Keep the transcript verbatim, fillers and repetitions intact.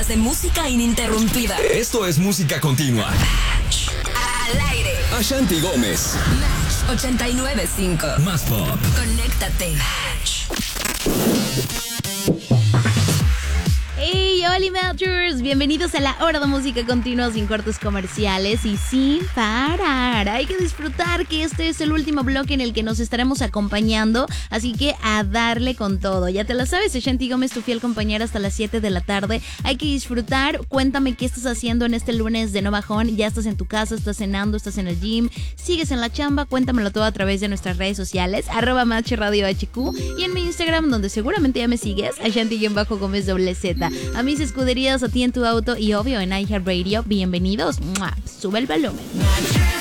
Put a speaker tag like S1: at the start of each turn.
S1: de música ininterrumpida.
S2: Esto es música continua.
S1: Al aire.
S2: Ashanti Gómez.
S1: Match ochenta y nueve punto cinco.
S2: Más pop.
S1: Conéctate.
S3: Hey, Oli Matchers, bienvenidos a la hora de música continua sin cortes comerciales y sin parar. Hay que disfrutar que este es el último bloque en el que nos estaremos acompañando, así que a darle con todo. Ya te lo sabes, Ashanti Gómez, tu fiel compañera hasta las siete de la tarde. Hay que disfrutar. Cuéntame qué estás haciendo en este lunes de no bajón. Ya estás en tu casa, estás cenando, estás en el gym, sigues en la chamba. Cuéntamelo todo a través de nuestras redes sociales, arroba Match Radio H Q, y en mi Instagram, donde seguramente ya me sigues, Ashanti-Gómez doble Z. A mis escuderías, a ti en tu auto y obvio en iHeartRadio, bienvenidos. ¡Mua! Sube el volumen.